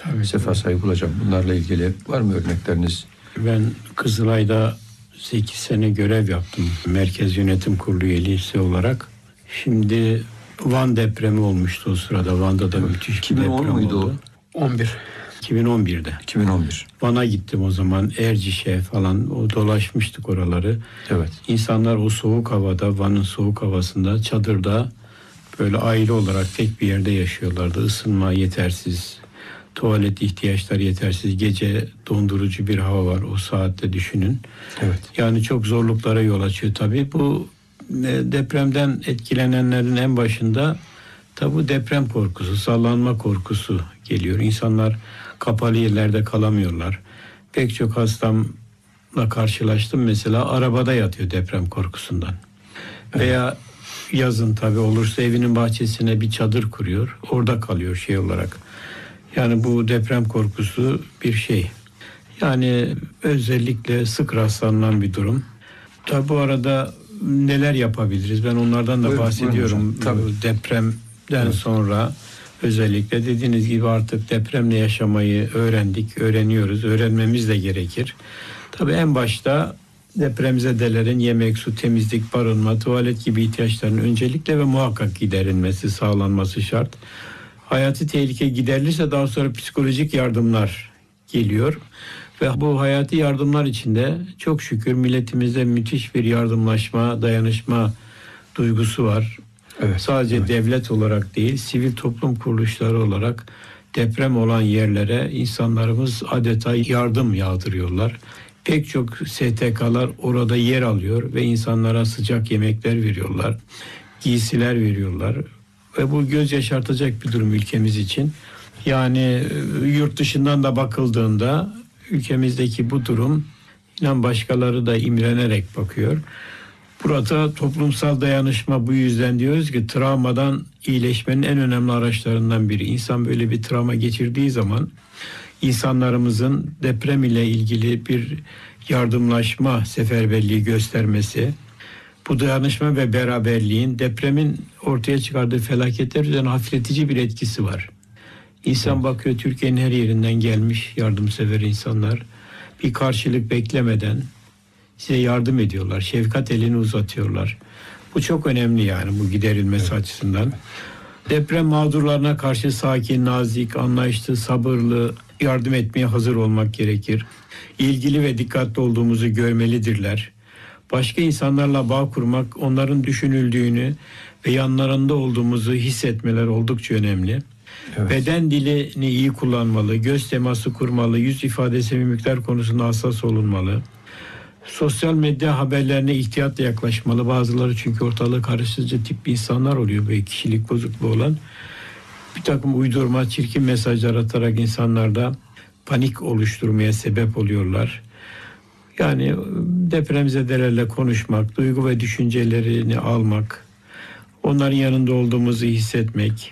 sefa sahibi olacağım. Bunlarla ilgili var mı örnekleriniz? Ben Kızılay'da 8 sene görev yaptım. Merkez Yönetim Kurulu üyesi olarak. Şimdi Van depremi olmuştu o sırada. Van'da da müthiş bir 2010 deprem muydu oldu. 11. 2011'de. 2011. Van'a gittim o zaman. Erciş'e falan dolaşmıştık oraları. Evet. İnsanlar o soğuk havada, Van'ın soğuk havasında çadırda böyle aile olarak tek bir yerde yaşıyorlardı. Isınma yetersiz, tuvalet ihtiyaçları yetersiz, gece dondurucu bir hava var o saatte düşünün. Evet. Yani çok zorluklara yol açıyor tabii. Bu depremden etkilenenlerin en başında tabii bu deprem korkusu, sallanma korkusu geliyor. İnsanlar kapalı yerlerde kalamıyorlar. Pek çok hastamla karşılaştım mesela, arabada yatıyor deprem korkusundan. Veya yazın tabii olursa evinin bahçesine bir çadır kuruyor. Orada kalıyor şey olarak. Yani bu deprem korkusu bir şey. Yani özellikle sık rastlanan bir durum. Tabii bu arada neler yapabiliriz? Ben onlardan da bahsediyorum. Buyurun hocam. Depremden sonra özellikle dediğiniz gibi artık depremle yaşamayı öğrendik, öğreniyoruz. Öğrenmemiz de gerekir. Tabii en başta depremzedelerin yemek, su, temizlik, barınma, tuvalet gibi ihtiyaçlarının öncelikle ve muhakkak giderilmesi, sağlanması şart. Hayati tehlike giderilirse daha sonra psikolojik yardımlar geliyor. Ve bu hayati yardımlar içinde çok şükür milletimizde müthiş bir yardımlaşma, dayanışma duygusu var. Evet, Sadece devlet olarak değil, sivil toplum kuruluşları olarak deprem olan yerlere insanlarımız adeta yardım yağdırıyorlar. Pek çok STK'lar orada yer alıyor ve insanlara sıcak yemekler veriyorlar, giysiler veriyorlar. Ve bu göz yaşartacak bir durum ülkemiz için. Yani yurt dışından da bakıldığında ülkemizdeki bu durum, inan başkaları da imrenerek bakıyor. Burada toplumsal dayanışma, bu yüzden diyoruz ki travmadan iyileşmenin en önemli araçlarından biri. İnsan böyle bir travma geçirdiği zaman insanlarımızın deprem ile ilgili bir yardımlaşma seferberliği göstermesi, bu dayanışma ve beraberliğin depremin ortaya çıkardığı felaketler üzerine hafifletici bir etkisi var. İnsan bakıyor, Türkiye'nin her yerinden gelmiş yardımsever insanlar. Bir karşılık beklemeden size yardım ediyorlar. Şefkat elini uzatıyorlar. Bu çok önemli yani bu giderilmesi açısından. Deprem mağdurlarına karşı sakin, nazik, anlayışlı, sabırlı yardım etmeye hazır olmak gerekir. İlgili ve dikkatli olduğumuzu görmelidirler. Başka insanlarla bağ kurmak, onların düşünüldüğünü ve yanlarında olduğumuzu hissetmeler oldukça önemli. Evet. Beden dilini iyi kullanmalı, göz teması kurmalı, yüz ifadesi ve mimikler konusunda hassas olunmalı. Sosyal medya haberlerine ihtiyatla yaklaşmalı. Bazıları çünkü ortalığı karıştırıcı tip insanlar oluyor, böyle kişilik bozukluğu olan. Bir takım uydurma, çirkin mesajlar atarak insanlarda panik oluşturmaya sebep oluyorlar. Yani depremzedelerle konuşmak, duygu ve düşüncelerini almak, onların yanında olduğumuzu hissetmek,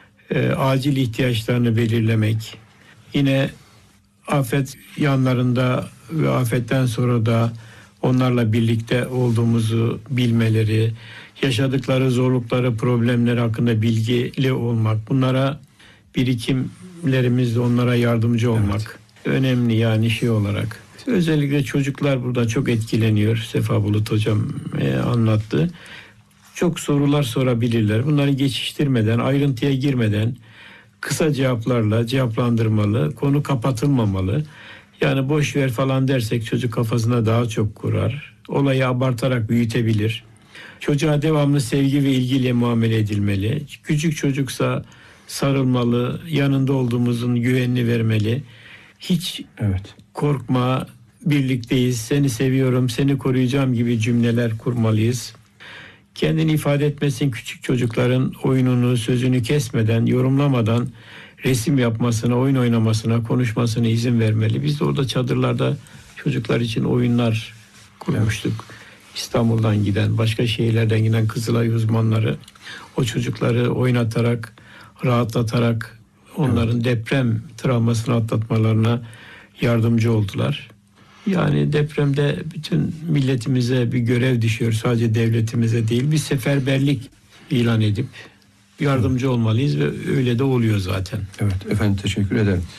acil ihtiyaçlarını belirlemek, yine afet yanlarında ve afetten sonra da onlarla birlikte olduğumuzu bilmeleri, yaşadıkları zorlukları, problemleri hakkında bilgili olmak, bunlara birikimlerimizle onlara yardımcı olmak önemli yani şey olarak. Özellikle çocuklar burada çok etkileniyor. Sefa Bulut hocam anlattı. Çok sorular sorabilirler. Bunları geçiştirmeden, ayrıntıya girmeden kısa cevaplarla cevaplandırmalı. Konu kapatılmamalı. Yani boş ver falan dersek çocuk kafasına daha çok kurar. Olayı abartarak büyütebilir. Çocuğa devamlı sevgi ve ilgiyle muamele edilmeli. Küçük çocuksa sarılmalı, yanında olduğumuzun güvenini vermeli. Hiç korkma, birlikteyiz, seni seviyorum, seni koruyacağım gibi cümleler kurmalıyız. Kendini ifade etmesin, küçük çocukların oyununu, sözünü kesmeden, yorumlamadan resim yapmasına, oyun oynamasına, konuşmasına izin vermeli. Biz de orada çadırlarda çocuklar için oyunlar kurmuştuk. İstanbul'dan giden, başka şehirlerden giden Kızılay uzmanları o çocukları oynatarak, rahatlatarak onların deprem travmasını atlatmalarına yardımcı oldular. Yani depremde bütün milletimize bir görev düşüyor. Sadece devletimize değil, bir seferberlik ilan edip yardımcı olmalıyız ve öyle de oluyor zaten. Evet efendim, teşekkür ederim.